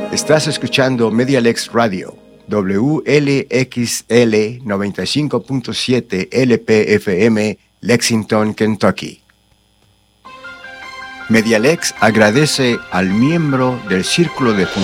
Estás escuchando Medialex Radio, WLXL 95.7 LPFM, Lexington, Kentucky. Medialex agradece al miembro del Círculo de